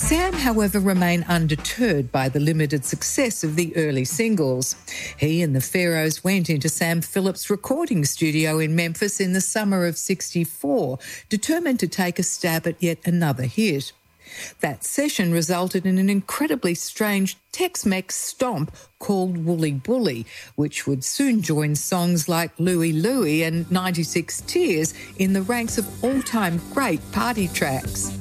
Sam, however, remained undeterred by the limited success of the early singles. He and the Pharaohs went into Sam Phillips' recording studio in Memphis in the summer of '64, determined to take a stab at yet another hit. That session resulted in an incredibly strange Tex-Mex stomp called Wooly Bully, which would soon join songs like Louie Louie and 96 Tears in the ranks of all-time great party tracks.